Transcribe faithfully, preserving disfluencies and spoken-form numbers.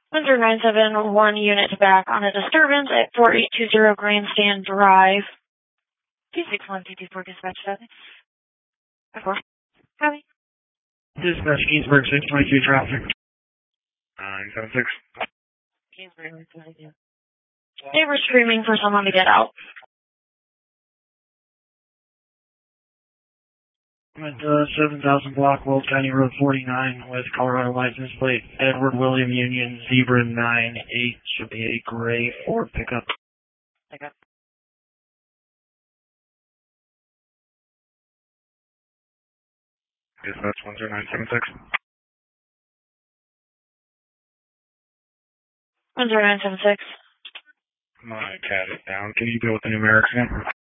one zero nine seven, one unit back on a disturbance at four eight two zero Grandstand Drive. two six one two two four dispatch seven. four. Copy. Dispatch Keensburg six twenty-two traffic. nine seven six. Kingsbury one twenty-two. They were screaming for someone to get out. I'm at uh, seven thousand block, Wells County Road forty-nine with Colorado license plate Edward William Union Zebra nine eight. Should be a gray Ford pickup. Pickup. Dispatch one zero nine seven six. one zero nine seven six. My cat is down. Can you go with the numerics again?